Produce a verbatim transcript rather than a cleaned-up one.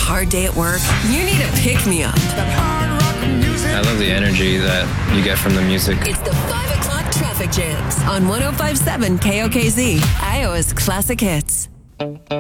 hard day at work? You need a pick-me-up. I love the energy that you get from the music. It's the five o'clock Traffic Jams on one oh five point seven K O K Z, Iowa's Classic Hits.